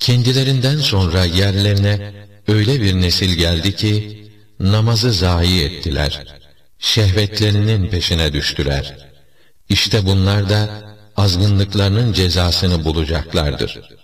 Kendilerinden sonra yerlerine öyle bir nesil geldi ki, namazı zayi ettiler, şehvetlerinin peşine düştüler. İşte bunlar da azgınlıklarının cezasını bulacaklardır.